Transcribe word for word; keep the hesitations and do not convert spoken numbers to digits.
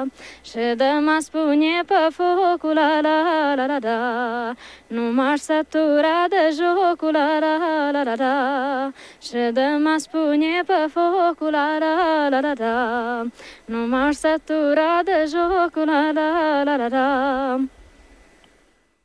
Și de mă spune pe focul la la la la da. Nu m-aș sătura de jocul la la la la da. Și de mă spune pe focul la la la la da. Nu m-aș sătura de jocul la la la la da.